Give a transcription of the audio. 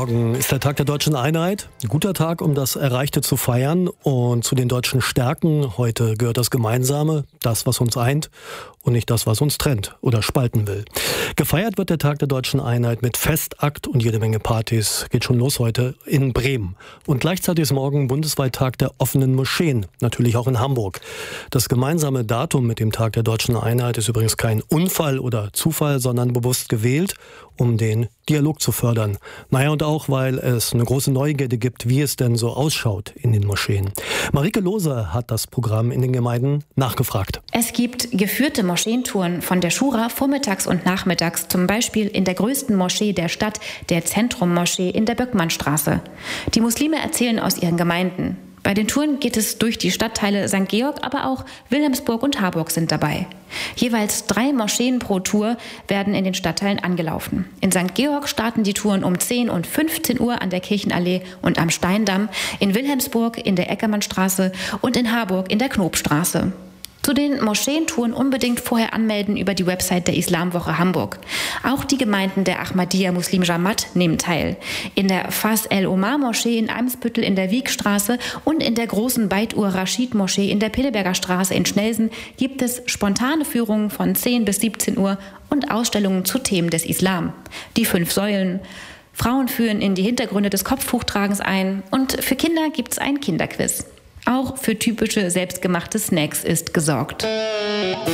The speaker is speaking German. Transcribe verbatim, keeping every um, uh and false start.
Morgen ist der Tag der deutschen Einheit. Ein guter Tag, um das Erreichte zu feiern. Und zu den deutschen Stärken heute gehört das Gemeinsame, das, was uns eint und nicht das, was uns trennt oder spalten will. Gefeiert wird der Tag der deutschen Einheit mit Festakt und jede Menge Partys. Geht schon los heute in Bremen. Und gleichzeitig ist morgen bundesweit Tag der offenen Moscheen, natürlich auch in Hamburg. Das gemeinsame Datum mit dem Tag der deutschen Einheit ist übrigens kein Unfall oder Zufall, sondern bewusst gewählt, um den Dialog zu fördern. Naja, und auch, weil es eine große Neugierde gibt, wie es denn so ausschaut in den Moscheen. Marike Lohse hat das Programm in den Gemeinden nachgefragt. Es gibt geführte Moscheentouren von der Schura vormittags und nachmittags, zum Beispiel in der größten Moschee der Stadt, der Zentrum-Moschee in der Böckmannstraße. Die Muslime erzählen aus ihren Gemeinden. Bei den Touren geht es durch die Stadtteile Sankt Georg, aber auch Wilhelmsburg und Harburg sind dabei. Jeweils drei Moscheen pro Tour werden in den Stadtteilen angelaufen. In Sankt Georg starten die Touren um zehn und fünfzehn Uhr an der Kirchenallee und am Steindamm, in Wilhelmsburg in der Eckermannstraße und in Harburg in der Knobstraße. Zu den Moscheentouren unbedingt vorher anmelden über die Website der Islamwoche Hamburg. Auch die Gemeinden der Ahmadiyya Muslim Jamaat nehmen teil. In der Fas el-Omar Moschee in Eimsbüttel in der Wiegstraße und in der großen Beit-ur-Raschid Moschee in der Pinneberger Straße in Schnelsen gibt es spontane Führungen von zehn bis siebzehn Uhr und Ausstellungen zu Themen des Islam. Die fünf Säulen. Frauen führen in die Hintergründe des Kopftuchtragens ein und für Kinder gibt es ein Kinderquiz. Auch für typische selbstgemachte Snacks ist gesorgt.